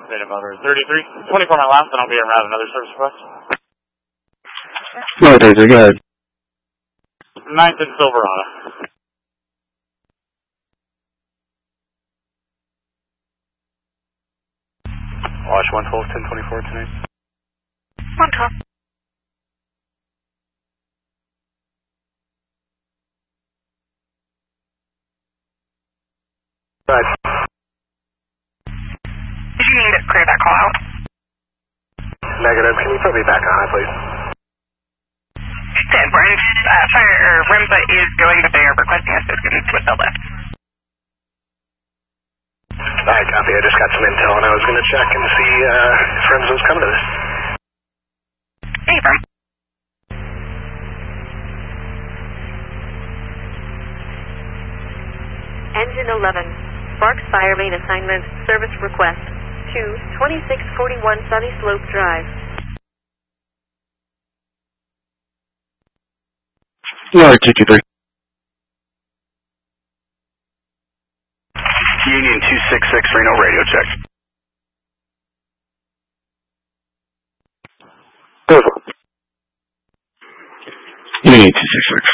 Data motor 33. 24 my last, and I'll be around another service request. No, Daisy, go ahead. 9th and Silverado. Watch 112, 1024 tonight. 112. Right. Did you need to clear that call out? Negative. Can you put me back on high, please? Did RIMPA is going, but they are requesting assistance with the lift. Alright, copy. I just got some intel and I was going to check and see if RIMS was coming to this. Hey, Brim. Engine 11, Sparks Fire Main Assignment, Service Request, to 2641 Sunny Slope Drive. No, 223. Union 266 Reno radio check. Union 266.